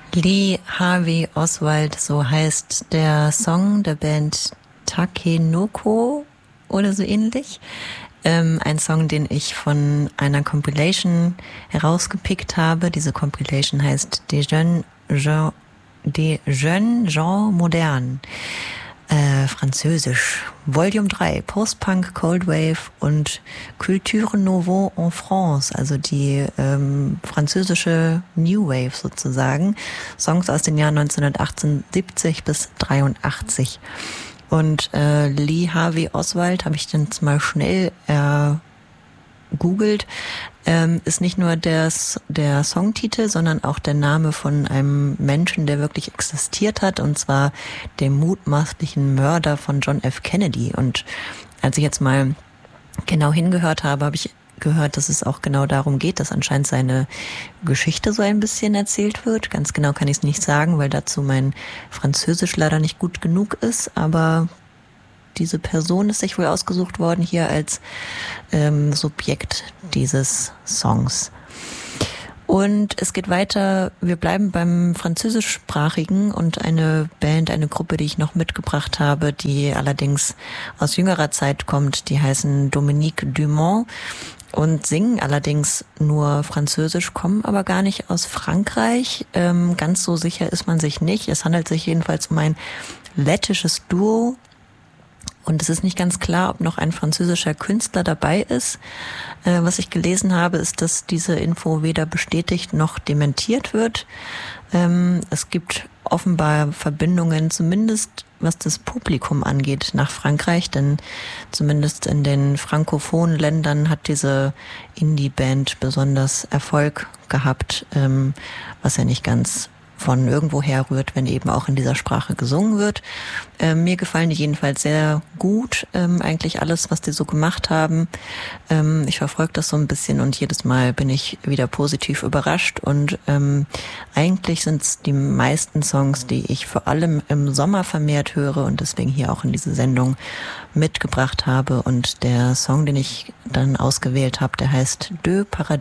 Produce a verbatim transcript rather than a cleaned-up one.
Lee Harvey Oswald, so heißt der Song der Band Takenoko oder so ähnlich. Ähm, ein Song, den ich von einer Compilation herausgepickt habe. Diese Compilation heißt Des Jeunes Gens, Des Jeunes Gens Modernes. Äh, Französisch. Volume drei, Post-Punk, Cold Wave und Culture Nouveau en France, also die ähm, französische New Wave sozusagen. Songs aus den Jahren neunzehnhundertachtundsiebzig bis dreiundachtzig. Und äh, Lee Harvey Oswald habe ich jetzt mal schnell äh, googelt, ähm, ist nicht nur des, der Songtitel, sondern auch der Name von einem Menschen, der wirklich existiert hat, und zwar dem mutmaßlichen Mörder von John F. Kennedy. Und als ich jetzt mal genau hingehört habe, habe ich gehört, dass es auch genau darum geht, dass anscheinend seine Geschichte so ein bisschen erzählt wird. Ganz genau kann ich es nicht sagen, weil dazu mein Französisch leider nicht gut genug ist, aber diese Person ist sich wohl ausgesucht worden hier als ähm, Subjekt dieses Songs. Und es geht weiter, wir bleiben beim Französischsprachigen, und eine Band, eine Gruppe, die ich noch mitgebracht habe, die allerdings aus jüngerer Zeit kommt, die heißen Dominique Dumont und singen allerdings nur Französisch, kommen aber gar nicht aus Frankreich. Ähm, ganz so sicher ist man sich nicht. Es handelt sich jedenfalls um ein lettisches Duo. Und es ist nicht ganz klar, ob noch ein französischer Künstler dabei ist. Äh, was ich gelesen habe, ist, dass diese Info weder bestätigt noch dementiert wird. Ähm, es gibt offenbar Verbindungen, zumindest was das Publikum angeht, nach Frankreich. Denn zumindest in den frankophonen Ländern hat diese Indie-Band besonders Erfolg gehabt, ähm, was ja nicht ganz von irgendwo herrührt, wenn eben auch in dieser Sprache gesungen wird. Ähm, mir gefallen die jedenfalls sehr gut, ähm, eigentlich alles, was die so gemacht haben. Ähm, ich verfolge das so ein bisschen und jedes Mal bin ich wieder positiv überrascht, und ähm, eigentlich sind es die meisten Songs, die ich vor allem im Sommer vermehrt höre und deswegen hier auch in diese Sendung mitgebracht habe. Und der Song, den ich dann ausgewählt habe, der heißt Deux Paradis.